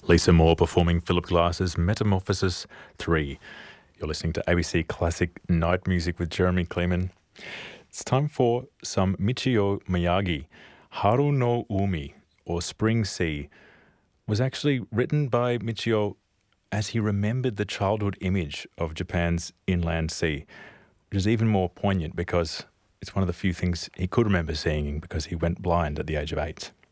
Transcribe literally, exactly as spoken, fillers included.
Lisa Moore performing Philip Glass's Metamorphosis three. You're listening to A B C Classic Night Music with Jeremy Kleeman. It's time for some Michio Miyagi. Haru no Umi, or Spring Sea, was actually written by Michio as he remembered the childhood image of Japan's inland sea, which is even more poignant because it's one of the few things he could remember seeing because he went blind at the age of eight.